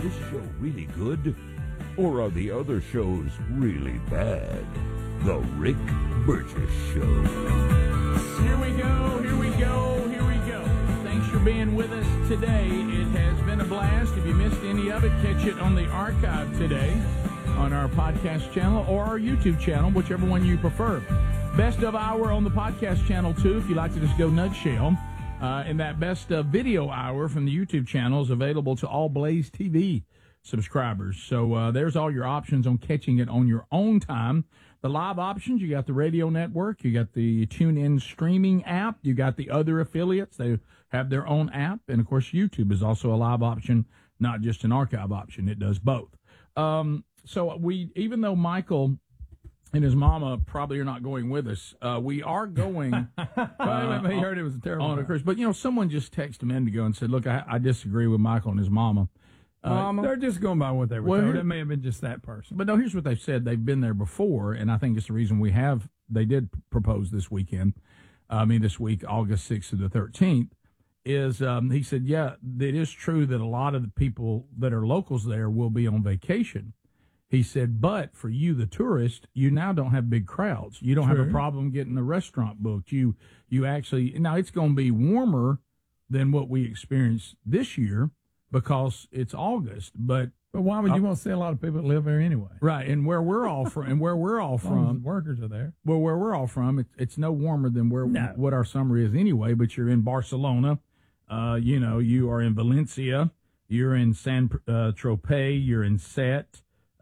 this show really good? Or are the other shows really bad? The Rick Burgess Show. Here we go, here we go, here we go. Thanks for being with us today. It has been a blast. If you missed any of it, catch it on the archive today on our podcast channel or our YouTube channel, whichever one you prefer. Best of hour on the podcast channel, too, if you like to just go nutshell. And that best of video hour from the YouTube channel is available to all Blaze TV subscribers. So there's all your options on catching it on your own time. The live options, you got the radio network, you got the TuneIn streaming app, you got the other affiliates. They have their own app. And, of course, YouTube is also a live option, not just an archive option. It does both. So even though Michael and his mama probably are not going with us, we are going. He heard it was a terrible on a cruise. But, someone just texted a minute ago and said, look, I disagree with Michael and his mama. They're just going by what they were told. It may have been just that person. But no, here's what they've said. They've been there before, and I think it's the reason they did propose this weekend. This week, August 6th to the 13th, is he said, yeah, it is true that a lot of the people that are locals there will be on vacation. He said, but for you, the tourist, you now don't have big crowds. You don't have a problem getting the restaurant booked. You actually, now it's going to be warmer than what we experienced this year because it's August. But why would you want to see a lot of people that live there anyway? Right, and where we're all from, workers are there. Well, where we're all from, it's no warmer than what our summer is anyway. But you're in Barcelona, you are in Valencia, you're in San Tropez, you're in Sète.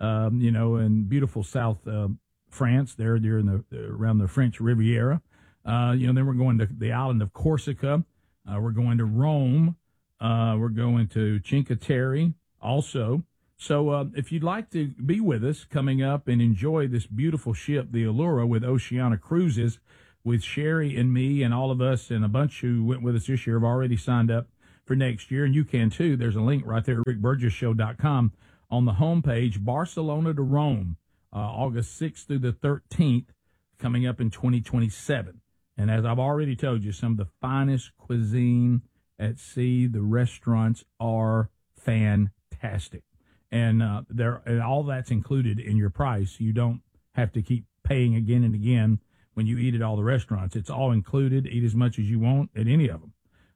In beautiful South France, they're in around the French Riviera. Then we're going to the island of Corsica. We're going to Rome. We're going to Cinque Terre also. So if you'd like to be with us coming up and enjoy this beautiful ship, the Allura, with Oceania Cruises, with Sherry and me and all of us and a bunch who went with us this year have already signed up for next year, and you can too. There's a link right there at rickburgessshow.com. On the homepage, Barcelona to Rome, August 6th through the 13th, coming up in 2027. And as I've already told you, some of the finest cuisine at sea. The restaurants are fantastic. And all that's included in your price. You don't have to keep paying again and again when you eat at all the restaurants. It's all included. Eat as much as you want at any of them.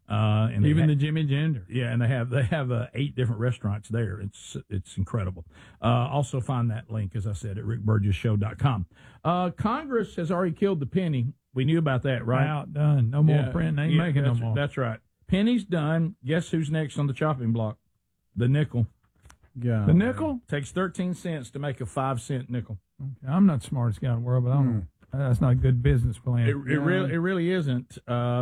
And even the Jimmy Ginger. Yeah, and they have 8 different restaurants there. It's incredible. Also find that link, as I said, at rickburgessshow.com. Congress has already killed the penny. We knew about that, right? Out, done. No more printing. Ain't making no more. That's right. Penny's done. Guess who's next on the chopping block? The nickel. The nickel? Takes 13 cents to make a 5-cent nickel. Okay. I'm not the smartest guy in the world, but I don't know. That's not a good business plan. It really isn't. They're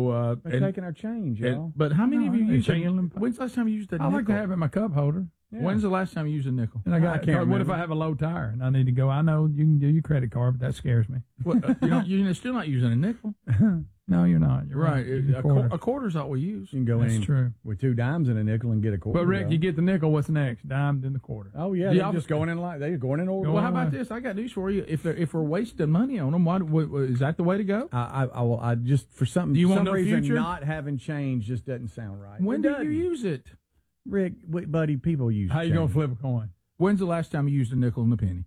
taking our change, y'all. But how many of you used it? them? When's the last time you used a nickel? I like to have it in my cup holder. Yeah. When's the last time you used a nickel? And I can't. What if I have a low tire and I need to go? I know you can do your credit card, but that scares me. You're still not using a nickel. No, you're not. You're right. A quarter's all we use. You can go That's in true. with 2 dimes and a nickel and get a quarter. But Rick, you get the nickel. What's next? Dime, then the quarter. Oh yeah, they're just going in they're going in order. Well, how about this? I got news for you. If we're wasting money on them, is that the way to go? I just for something. Do you want some reason future? Not having change just doesn't sound right. When do you use it, Rick? Buddy, people use. How you gonna flip a coin? When's the last time you used a nickel and a penny?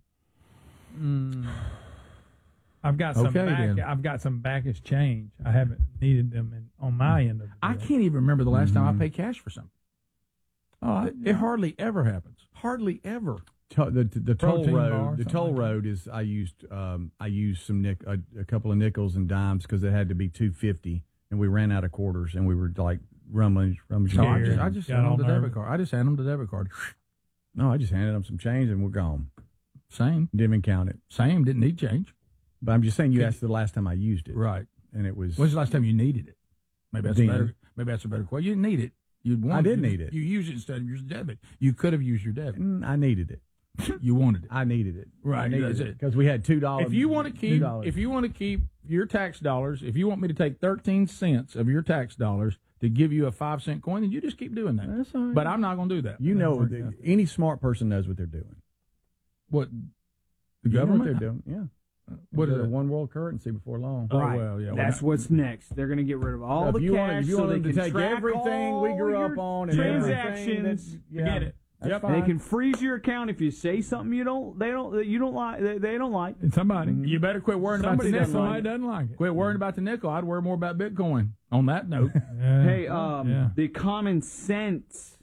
I've got some I've got some backish change. I haven't needed them on my end of the deal. I can't even remember the last time I paid cash for something. It hardly ever happens. Hardly ever. The toll road. The toll like road is. I used some a couple of nickels and dimes because it had to be $2.50, and we ran out of quarters, and we were like rummaging. So I just hand them the debit card. I just hand them the debit card. No, I just handed them some change, and we're gone. Same. Didn't even count it. Same. Didn't need change. But I'm just saying you asked the last time I used it. Right. And it was... When's the last time you needed it? Maybe that's a better question. You didn't need it. I did need it. You used it instead of your debit. You could have used your debit. I needed it. You wanted it. I needed it. Right. Because we had $2. If you want to keep your tax dollars, if you want me to take 13 cents of your tax dollars to give you a 5-cent coin, then you just keep doing that. That's all right. But I'm not going to do that. You know, any smart person knows what they're doing. What? The government? They're doing, yeah. What is a one world currency before long? Right. Well, yeah. That's what's next. They're going to get rid of all the cash. If you want them to take everything we grew up on and transactions, forget it. That's fine. They can freeze your account if you say something they don't like. And somebody, you better quit worrying about the nickel. Somebody doesn't like it. Quit worrying about the nickel. I'd worry more about Bitcoin. On that note, the Common Sense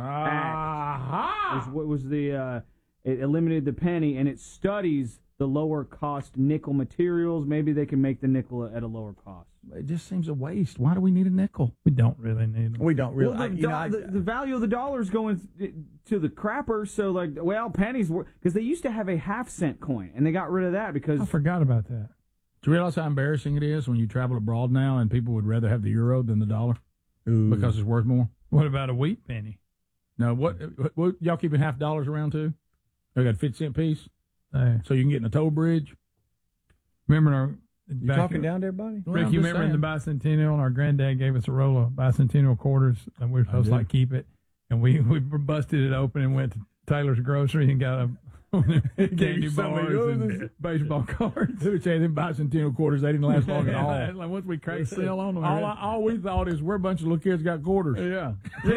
Act was the it eliminated the penny, and it studies the lower cost nickel materials. Maybe they can make the nickel at a lower cost. It just seems a waste. Why do we need a nickel? We don't really need them. We don't really. Well, the value of the dollar is going to the crapper. So, pennies were, because they used to have a 50-cent coin, and they got rid of that because I forgot about that. Do you realize how embarrassing it is when you travel abroad now and people would rather have the euro than the dollar because it's worth more? What about a wheat penny? No, what y'all keeping $50 around too? They got a 50-cent piece, so you can get in a toll bridge. Remember you talking down to everybody? Rick, you remember in the bicentennial, and our granddad gave us a roll of bicentennial quarters, and we were supposed to keep it, and we busted it open and went to Taylor's Grocery and got a candy bars and baseball cards. They would say them bicentennial quarters, they didn't last long at all. Like once we cracked the sale on them, all we thought is we're a bunch of little kids got quarters. Yeah,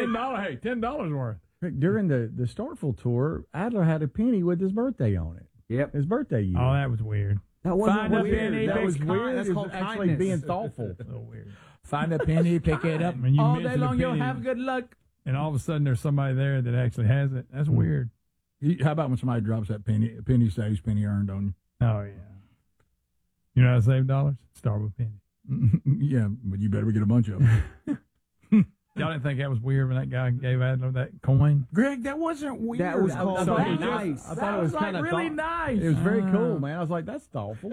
$10 worth. Rick, during the Starkville tour, Adler had a penny with his birthday on it. Yep, his birthday year. Oh, that was weird. That wasn't weird. That was weird. That's called actually kindness. being thoughtful. So weird. Find a penny, pick it up, and all day long. You'll have good luck. And all of a sudden, there's somebody there that actually has it. That's weird. How about when somebody drops that penny? Penny saves, penny earned on you. Oh yeah. You know how to save dollars? Start with penny. Yeah, but you better get a bunch of them. Y'all didn't think that was weird when that guy gave Adler that coin? Greg, that wasn't weird. That was called nice. I thought it was kind of really nice. It was very cool, man. I was like, that's thoughtful.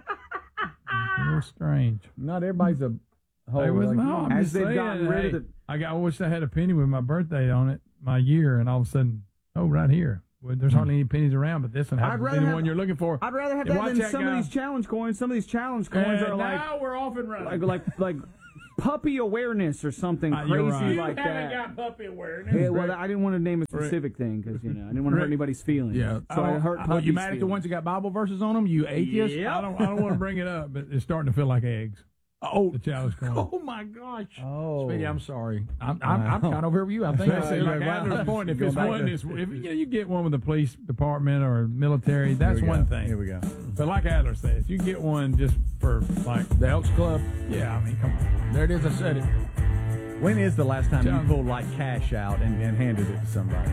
A little strange. Not everybody's a whole. As they've gotten rid of the. I wish I had a penny with my birthday on it, my year, and all of a sudden, right here. Well, there's hardly any pennies around, but this one happens to be the one you're looking for. I'd rather have that than some of these challenge coins. Some of these challenge coins are like. Now we're off and running. Like puppy awareness or something crazy like that. You haven't got puppy awareness. Yeah, well, I didn't want to name a specific thing because I didn't want to hurt anybody's feelings. Yeah, so I hurt puppies' you mad at the ones that got Bible verses on them? You atheist? Yeah. I don't want to bring it up, but it's starting to feel like eggs. Oh, the challenge coin. Oh my gosh. Oh, Speedy, I'm sorry. I'm kind of over here with you. I think I said like Adler's point. If it's one, if you get one with the police department or military, that's one thing. Here we go. But like Adler says, you get one just for like the Elks Club. Yeah, I mean, come on. There it is. I said it. When is the last time you pulled like cash out and handed it to somebody?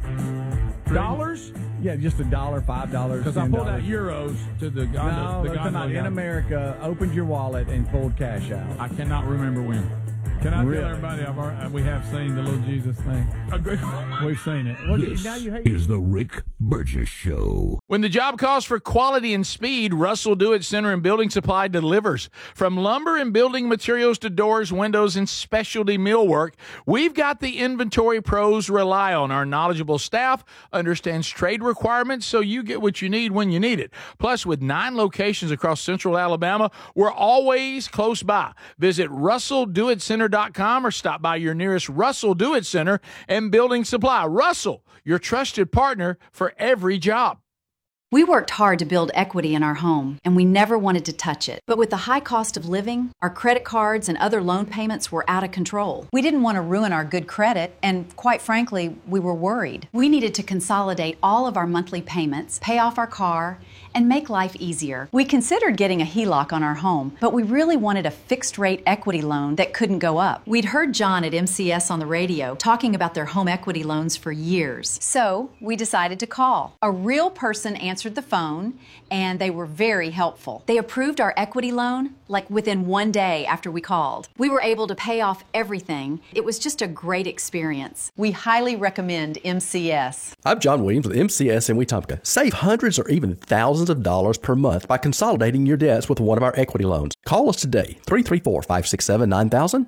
Dollars? Yeah, just $1, $5. Because I pulled out euros to the guy. In America, opened your wallet and pulled cash out. I cannot remember when. Can I tell everybody we have seen the little Jesus thing? We've seen it. This is the Rick Burgess Show. When the job calls for quality and speed, Russell Do-It Center and Building Supply delivers. From lumber and building materials to doors, windows, and specialty millwork, we've got the inventory pros rely on. Our knowledgeable staff understands trade requirements, so you get what you need when you need it. Plus, with 9 locations across central Alabama, we're always close by. Visit RussellDoItCenter.com or stop by your nearest Russell Do-It Center and Building Supply. Russell, your trusted partner for every job. We worked hard to build equity in our home, and we never wanted to touch it. But with the high cost of living, our credit cards and other loan payments were out of control. We didn't want to ruin our good credit, and quite frankly, we were worried. We needed to consolidate all of our monthly payments, pay off our car, and make life easier. We considered getting a HELOC on our home, but we really wanted a fixed-rate equity loan that couldn't go up. We'd heard John at MCS on the radio talking about their home equity loans for years. So we decided to call. A real person answered the phone, and they were very helpful. They approved our equity loan like within 1 day after we called. We were able to pay off everything. It was just a great experience. We highly recommend MCS. I'm John Williams with MCS in Wetumpka. Save hundreds or even thousands of dollars per month by consolidating your debts with one of our equity loans. Call us today, 334-567-9000,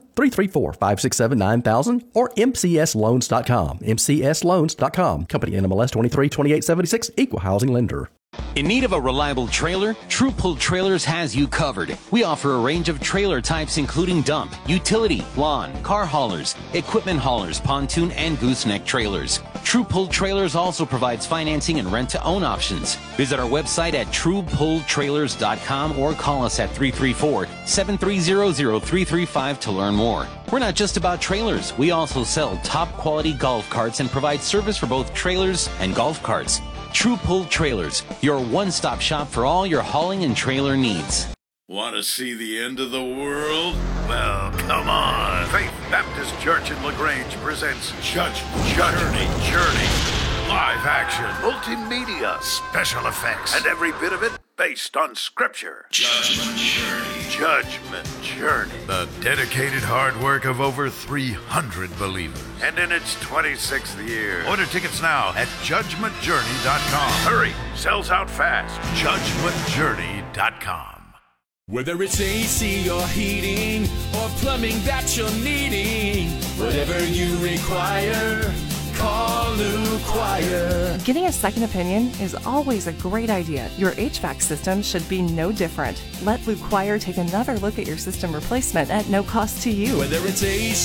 334-567-9000, or mcsloans.com, mcsloans.com. Company NMLS 232876, Equal Housing Lender. In need of a reliable trailer? True Pull Trailers has you covered. We offer a range of trailer types including dump, utility, lawn, car haulers, equipment haulers, pontoon, and gooseneck trailers. True Pull Trailers also provides financing and rent-to-own options. Visit our website at truepulltrailers.com or call us at 334 730-0335 to learn more. We're not just about trailers. We also sell top-quality golf carts and provide service for both trailers and golf carts. True Pull Trailers, your one-stop shop for all your hauling and trailer needs. Want to see the end of the world? Well, come on. Faith Baptist Church in LaGrange presents Judgment Journey. Live action, multimedia, special effects, and every bit of it based on Scripture. Judgment Journey. The dedicated hard work of over 300 believers. And in its 26th year. Order tickets now at judgmentjourney.com. Hurry, sells out fast. judgmentjourney.com. Whether it's AC or heating or plumbing that you're needing, whatever you require, call Lou Quire. Getting a second opinion is always a great idea. Your HVAC system should be no different. Let Lou Quire take another look at your system replacement at no cost to you. Whether it's AC